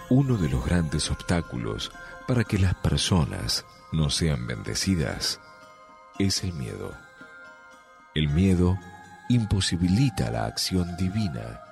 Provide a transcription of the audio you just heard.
Uno de los grandes obstáculos para que las personas no sean bendecidas es el miedo. El miedo imposibilita la acción divina